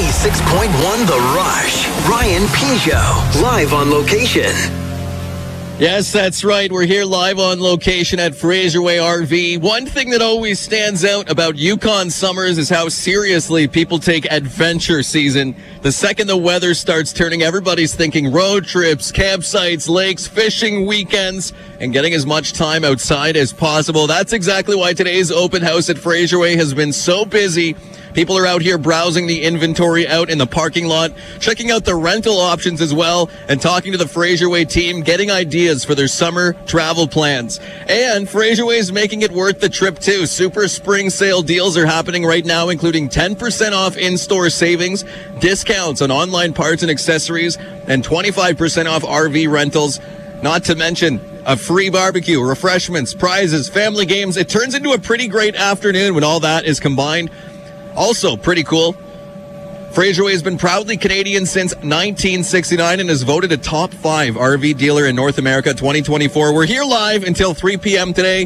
96.1 The Rush. Ryan Peugeot, live on location. Yes, that's right. We're here live on location at Fraserway RV. One thing that always stands out about Yukon summers is how seriously people take adventure season. The second the weather starts turning, everybody's thinking road trips, campsites, lakes, fishing weekends, and getting as much time outside as possible. That's exactly why today's open house at Fraserway has been so busy. People are out here browsing the inventory out in the parking lot, checking out the rental options as well, and talking to the Fraserway team, getting ideas for their summer travel plans. And Fraserway is making it worth the trip too. Super spring sale deals are happening right now, including 10% off in-store savings, discounts on online parts and accessories, and 25% off RV rentals. Not to mention a free barbecue, refreshments, prizes, family games. It turns into a pretty great afternoon when all that is combined. Also pretty cool, Fraserway has been proudly Canadian since 1969 and has voted a top 5 RV dealer in North America 2024. We're here live until 3 p.m. today,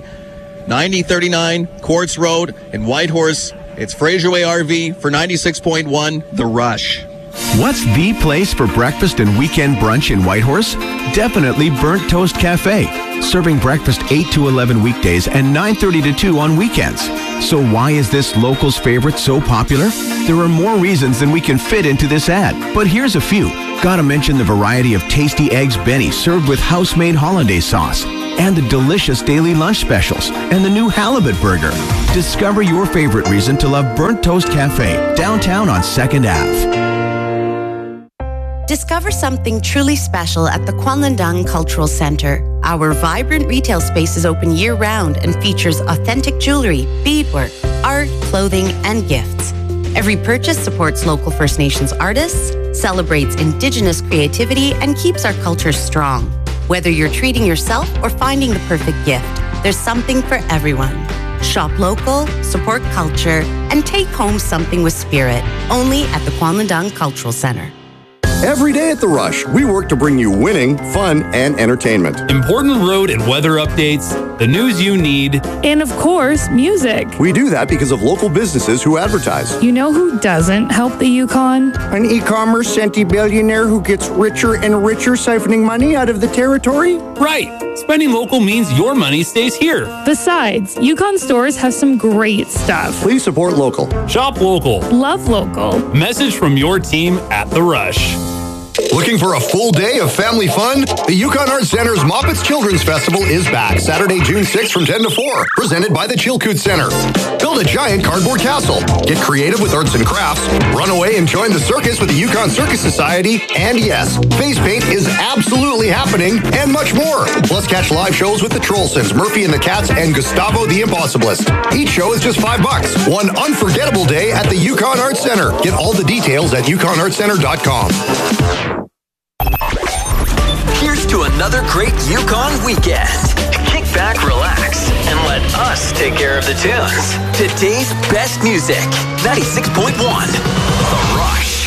9039 Quartz Road in Whitehorse. It's Fraserway RV for 96.1 The Rush. What's the place for breakfast and weekend brunch in Whitehorse? Definitely Burnt Toast Cafe, serving breakfast 8 to 11 weekdays and 9:30 to 2 on weekends. So why is this local's favorite so popular? There are more reasons than we can fit into this ad, but here's a few. Gotta mention the variety of tasty eggs Benny served with house-made hollandaise sauce, and the delicious daily lunch specials, and the new halibut burger. Discover your favorite reason to love Burnt Toast Cafe, downtown on 2nd Ave. Discover something truly special at the Kwanlandang Cultural Center. Our vibrant retail space is open year-round and features authentic jewelry, beadwork, art, clothing, and gifts. Every purchase supports local First Nations artists, celebrates Indigenous creativity, and keeps our culture strong. Whether you're treating yourself or finding the perfect gift, there's something for everyone. Shop local, support culture, and take home something with spirit. Only at the Kwanlandang Cultural Center. Every day at The Rush, we work to bring you winning, fun, and entertainment. Important road and weather updates, the news you need, and of course, music. We do that because of local businesses who advertise. You know who doesn't help the Yukon? An e-commerce centibillionaire who gets richer and richer siphoning money out of the territory? Right. Spending local means your money stays here. Besides, Yukon stores have some great stuff. Please support local. Shop local. Love local. Message from your team at The Rush. Looking for a full day of family fun? The Yukon Arts Center's Moppets Children's Festival is back Saturday, June 6th from 10 to 4, presented by the Chilkoot Center. Build a giant cardboard castle, get creative with arts and crafts, run away and join the circus with the Yukon Circus Society, and yes, face paint is absolutely happening, and much more. Plus catch live shows with the Trollsons, Murphy and the Cats, and Gustavo the Impossibilist. Each show is just $5. One unforgettable day at the Yukon Arts Center. Get all the details at yukonartscenter.com. Here's to another great Yukon weekend. Kick back, relax, and let us take care of the tunes. Today's best music, 96.1 The Rush.